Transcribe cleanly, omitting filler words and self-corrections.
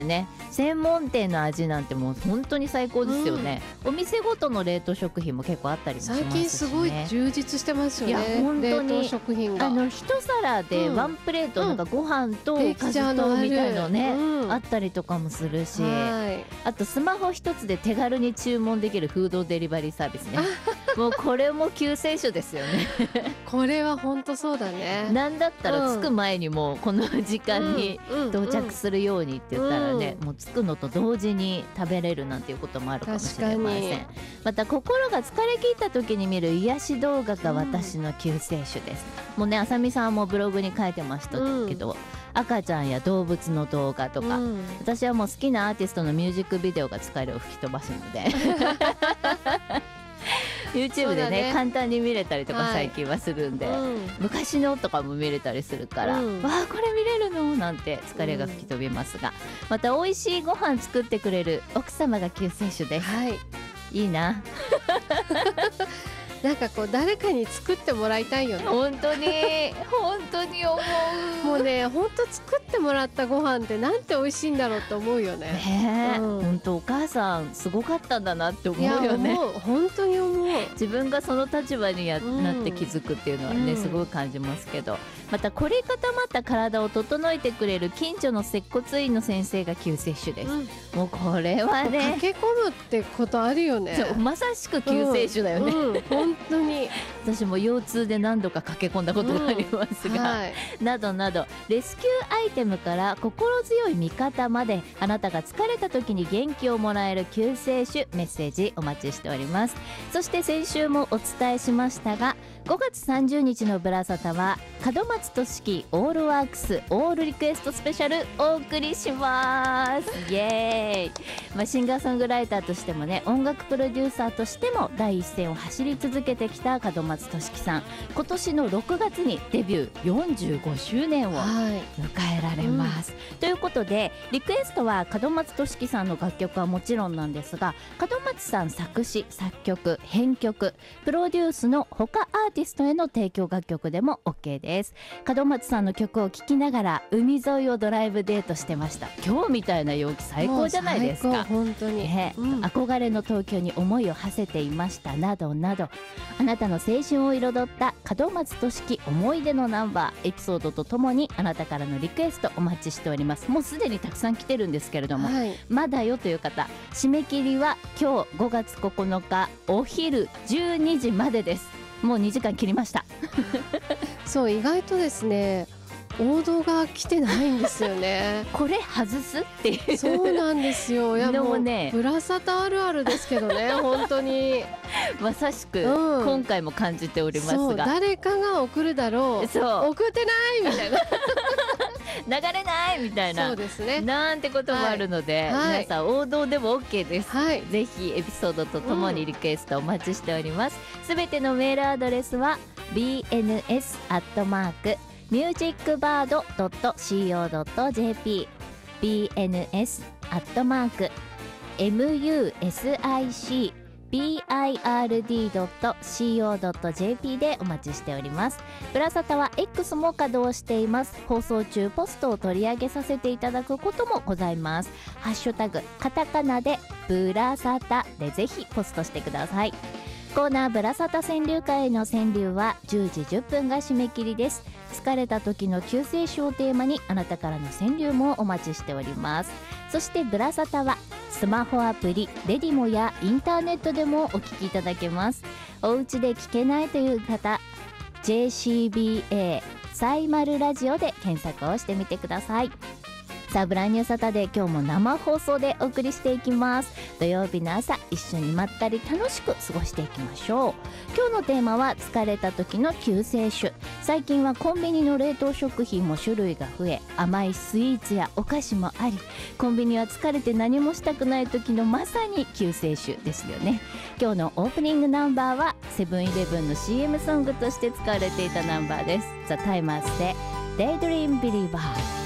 ね、専門店の味なんてもう本当に最高ですよね、お店ごとの冷凍食品も結構あったりもしますしね。 最近すごい充実してますよね。 いや本当に冷凍食品が一皿でワンプレートなんかご飯とおかずとみたいのね、あったりとかもするし、あとスマホ一つで手軽に注文できるフードデリバリーサービスねもうこれも救世主ですよねこれは本当そうだね。 なんだったら着く前にもうこの時間に到着するようにって言ったらね、もう着くのと同時に食べれるなんていうこともあるかもしれません。また心が疲れ切った時に見る癒し動画が私の救世主です、もうねあさみさんもブログに書いてましたけど、赤ちゃんや動物の動画とか、私はもう好きなアーティストのミュージックビデオが疲れを吹き飛ばすのでYouTube で ね簡単に見れたりとか最近はするんで、昔のとかも見れたりするから、わあこれ見れるのなんて疲れが吹き飛びますが、また美味しいご飯作ってくれる奥様が救世主です、いいななんかこう誰かに作ってもらいたいよね。 本当に本当に思う。 もうね本当作ってもらったご飯ってなんて美味しいんだろうって思うよね。 本当お母さんすごかったんだなって思うよね。 本当に思う。 自分がその立場になって気づくっていうのはね、すごい感じますけど、また凝り固まった体を整えてくれる近所の接骨院の先生が救世主です、もうこれはね駆け込むってことあるよね。 まさしく救世主だよね、 本当に私も腰痛で何度か駆け込んだことがありますが、などなどレスキューアイテムから心強い味方まで、あなたが疲れた時に元気をもらえる救世主メッセージお待ちしております。そして先週もお伝えしましたが、5月30日のブラサタは門松俊樹オールワークスオールリクエストスペシャルお送りします。イエーイ、シンガーソングライターとしてもね、音楽プロデューサーとしても第一線を走り続けてきた門松俊樹さん、今年の6月にデビュー45周年を迎えられます、ということでリクエストは門松俊樹さんの楽曲はもちろんなんですが、門松さん作詞作曲編曲プロデュースの他アーティストへの提供楽曲でも OK です。門松さんの曲を聴きながら海沿いをドライブデートしてました。今日みたいな陽気最高じゃないですか。 本当に、 憧れの東京に思いを馳せていましたなどなど、あなたの青春を彩った門松俊樹思い出のナンバーエピソードとともにあなたからのリクエストお待ちしております。もうすでにたくさん来てるんですけれども、まだよという方、締め切りは今日5月9日お昼12時までです。もう2時間切りましたそう、意外とですね王道が来てないんですよねこれ外すっていう。 そうなんですよ。いやもうねブラサタあるあるですけどね本当にまさしく、今回も感じておりますが、 誰かが送るだろう、送ってないみたいな流れないみたいな、 そうですね、 なんてこともあるので、皆さん王道でも OK です、ぜひエピソードとともにリクエストお待ちしております。すべてのメールアドレスは bns@musicbird.co.jp bns@musicbird.co.jp でお待ちしております。ブラサタは X も稼働しています。放送中ポストを取り上げさせていただくこともございます。ハッシュタグカタカナでブラサタでぜひポストしてください。コーナーブラサタ川柳会への川柳は10時10分が締め切りです。疲れた時の救世主をテーマにあなたからの川柳もお待ちしております。そしてブラサタはスマホアプリレディモやインターネットでもお聞きいただけます。お家で聞けないという方、 JCBA サイマルラジオで検索をしてみてください。さあブランニューサタデー、今日も生放送でお送りしていきます。土曜日の朝一緒にまったり楽しく過ごしていきましょう。今日のテーマは疲れた時の救世主。最近はコンビニの冷凍食品も種類が増え、甘いスイーツやお菓子もあり、コンビニは疲れて何もしたくない時のまさに救世主ですよね。今日のオープニングナンバーはセブンイレブンの CM ソングとして使われていたナンバーです。ザ・タイマーズで Daydream Believer。